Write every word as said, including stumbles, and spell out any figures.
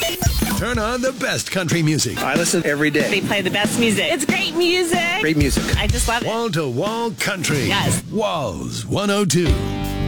Turn on the best country music. I listen every day. They play the best music. It's great music. Great music. I just love it. Wall to wall country. Yes. Walls one oh two.